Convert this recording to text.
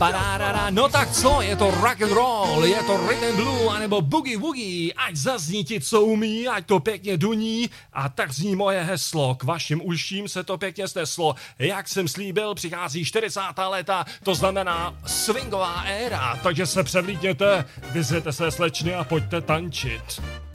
Parárara, no tak co, je to rock and roll, je to rhythm and blue, anebo boogie woogie, ať zazní ti, co umí, ať to pěkně duní, a tak zní moje heslo, k vašim uším se to pěkně sneslo, jak jsem slíbil, přichází 40. léta, to znamená swingová éra, takže se převlíkněte, vyzvěte se slečny a pojďte tančit.